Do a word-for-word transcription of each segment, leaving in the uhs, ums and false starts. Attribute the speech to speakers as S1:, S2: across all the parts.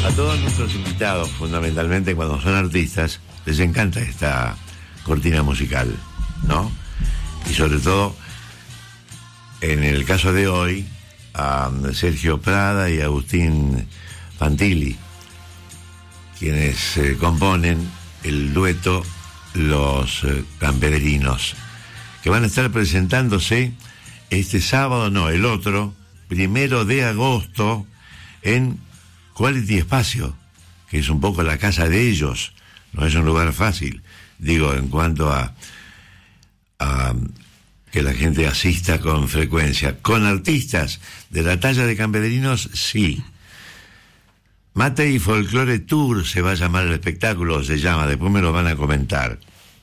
S1: A todos nuestros invitados, fundamentalmente cuando son artistas, les encanta esta cortina musical, ¿no? Y sobre todo, en el caso de hoy, a Sergio Prada y Agustín Fantilli, quienes eh, componen el dueto Los eh, Campedrinos, que van a estar presentándose este sábado, no, el otro, primero de agosto, en Quality Espacio, que es un poco la casa de ellos. No es un lugar fácil, digo, en cuanto a, a que la gente asista con frecuencia. Con artistas de la talla de Campedrinos, sí. Mate y Folklore Tour se va a llamar el espectáculo, se llama, después me lo van a comentar.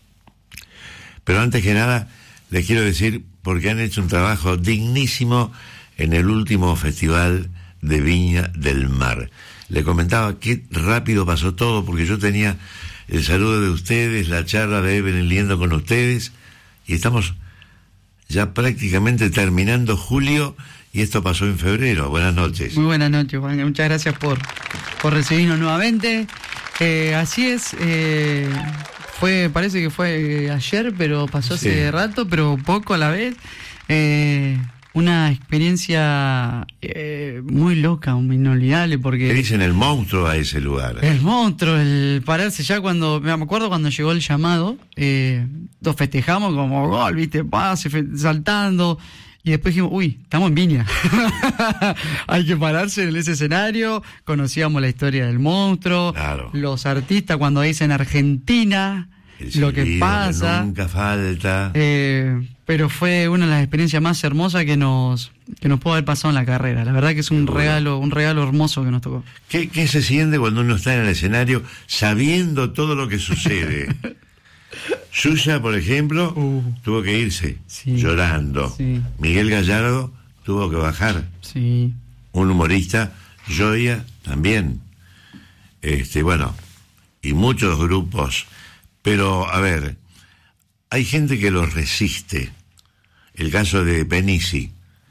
S1: Pero antes que nada, les quiero decir, porque han hecho un trabajo dignísimo en el último festival de Viña del Mar. Le comentaba qué rápido pasó todo, porque yo tenía el saludo de ustedes, la charla de Evelyn Liendo con ustedes, y estamos ya prácticamente terminando julio, y esto pasó en febrero. Buenas noches.
S2: Muy buenas noches, Juan. Muchas gracias por, por recibirnos nuevamente. Eh, así es, eh, fue, parece que fue ayer, pero pasó
S1: Sí.
S2: hace rato, pero poco a la vez. Eh, una experiencia eh, muy loca, muy inolvidable, porque...
S1: Le dicen el monstruo a ese lugar.
S2: El monstruo, el pararse ya cuando... Me acuerdo cuando llegó el llamado, eh, lo festejamos como gol, viste, pase, saltando... Y después dijimos, uy, estamos en Viña. Hay que pararse en ese escenario. Conocíamos la historia del monstruo.
S1: Claro.
S2: Los artistas cuando dicen Argentina,
S1: El
S2: lo que
S1: silbido
S2: pasa.
S1: que nunca falta.
S2: Eh, pero fue una de las experiencias más hermosas que nos que nos pudo haber pasado en la carrera. La verdad que es un
S1: Seguro.
S2: regalo, un regalo hermoso que nos tocó.
S1: ¿Qué, ¿Qué se siente cuando uno está en el escenario sabiendo todo lo que sucede? Yuya, por ejemplo,
S2: Uh.
S1: tuvo que irse
S2: Sí.
S1: llorando.
S2: Sí.
S1: Miguel Gallardo tuvo que bajar.
S2: Sí.
S1: Un humorista, Joya también. Este, bueno, y muchos grupos. Pero, a ver, hay gente que los resiste. El caso de Penisi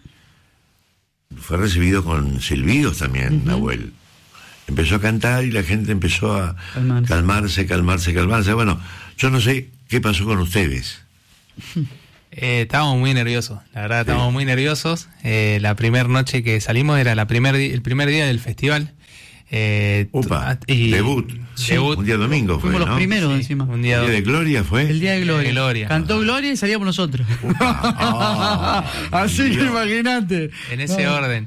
S1: fue recibido con silbidos también,
S2: Uh-huh.
S1: Nahuel. Empezó a cantar y la gente empezó a
S2: Calmarse.
S1: calmarse, calmarse, calmarse. Bueno, yo no sé qué pasó con ustedes.
S3: Eh, estábamos muy nerviosos, la verdad,
S1: Sí.
S3: estábamos muy nerviosos. Eh, la primera noche que salimos era la primer di- el primer día del festival. Eh,
S1: Upa,
S3: t- y-
S1: debut.
S3: debut.
S1: Un día domingo fue,
S2: Fuimos los
S1: ¿no?
S2: primeros
S3: Sí,
S2: encima.
S3: un día,
S1: ¿El día de Gloria fue?
S2: El día de Gloria.
S3: de Gloria.
S2: Cantó Gloria y salíamos nosotros.
S1: Ah,
S2: Así que
S1: Dios.
S2: imagínate.
S3: en ese
S2: No.
S3: orden.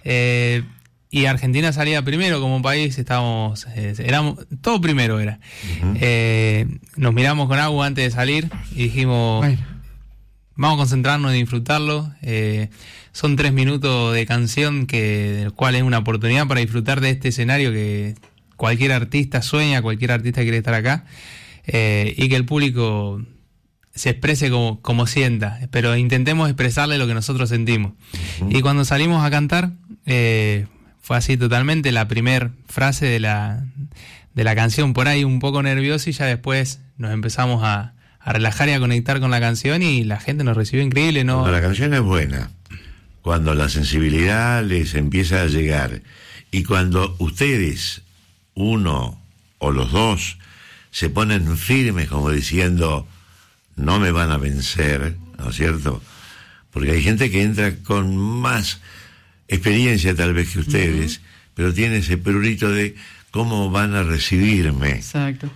S3: Eh, y Argentina salía primero como país, estábamos, eh, éramos, todo primero era.
S1: Ujú.
S3: Eh, nos miramos con agua antes de salir y dijimos,
S2: Bueno,
S3: vamos a concentrarnos y disfrutarlo. Eh, son tres minutos de canción, que del cual es una oportunidad para disfrutar de este escenario que cualquier artista sueña, cualquier artista quiere estar acá, eh, y que el público se exprese como, como sienta, pero intentemos expresarle lo que nosotros sentimos.
S1: Ujú.
S3: Y cuando salimos a cantar, eh, fue así totalmente, la primer frase de la, de la canción por ahí un poco nervioso, y ya después nos empezamos a, a relajar y a conectar con la canción, y la gente nos recibió increíble, ¿no?
S1: Cuando la canción es buena, cuando la sensibilidad les empieza a llegar, y cuando ustedes, uno o los dos, se ponen firmes como diciendo, no me van a vencer, ¿no es cierto? Porque hay gente que entra con más experiencia tal vez que ustedes, uh-huh. pero tiene ese prurito de cómo van a recibirme.
S2: exacto.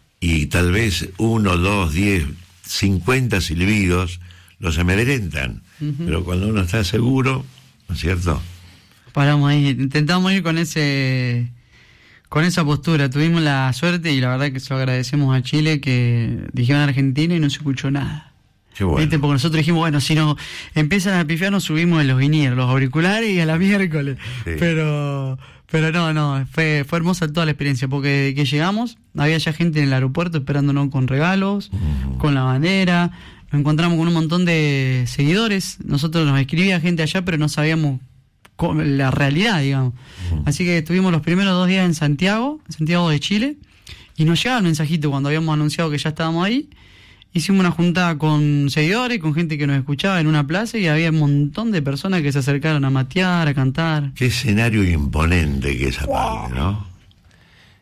S1: Y tal vez uno, dos, diez, cincuenta silbidos los amedrentan. Uh-huh. Pero cuando uno está seguro, ¿no es cierto?
S2: Paramos ahí, intentamos ir con ese con esa postura. Tuvimos la suerte, y la verdad que se lo agradecemos a Chile, que dijeron Argentina y no se escuchó nada.
S1: Qué bueno.
S2: ¿Viste? Porque nosotros dijimos, bueno, si nos empiezan a pifiar, nos subimos en los vinieros, los auriculares, y a la miércoles. Sí. Pero pero no, no, fue fue hermosa toda la experiencia, porque desde que llegamos había ya gente en el aeropuerto esperándonos con regalos, uh-huh. con la bandera. Nos encontramos con un montón de seguidores. Nosotros nos escribía gente allá, pero no sabíamos cómo, la realidad, digamos. Uh-huh. Así que estuvimos los primeros dos días en Santiago, en Santiago de Chile, y nos llegaba el mensajito cuando habíamos anunciado que ya estábamos ahí. Hicimos una juntada con seguidores, con gente que nos escuchaba en una plaza, y había un montón de personas que se acercaron a matear, a cantar.
S1: Qué escenario imponente que es esa parte, ¿no?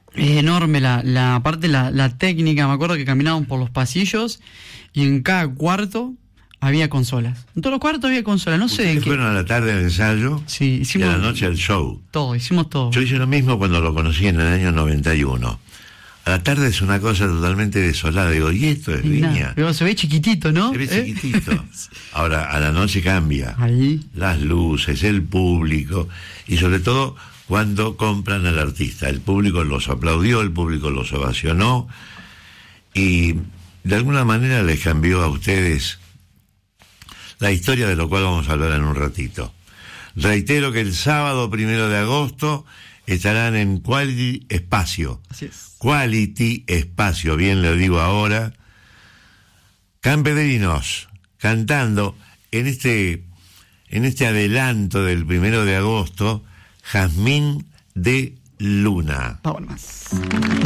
S2: Es enorme la, la parte, la, la técnica. Me acuerdo que caminaban por los pasillos y en cada cuarto había consolas. En todos los cuartos había consolas. No sé de qué.
S1: Fueron a la tarde al ensayo,
S2: sí, hicimos,
S1: y a la noche al show.
S2: Todo, hicimos todo.
S1: Yo hice lo mismo cuando lo conocí en el año noventa y uno. A la tarde es una cosa totalmente desolada. Digo, ¿y esto es Viña?
S2: Pero se ve chiquitito, ¿no?
S1: Se ve
S2: ¿Eh?
S1: chiquitito. Ahora, a la noche cambia.
S2: Ahí.
S1: Las luces, el público, y sobre todo cuando compran al artista. El público los aplaudió, el público los ovacionó, y de alguna manera les cambió a ustedes la historia, de lo cual vamos a hablar en un ratito. Reitero que el sábado primero de agosto estarán en Quality Espacio.
S2: Así es.
S1: Quality Espacio, bien lo digo ahora. Campedrinos, cantando en este, en este adelanto del primero de agosto, Jazmín de Luna.
S2: Vamos más.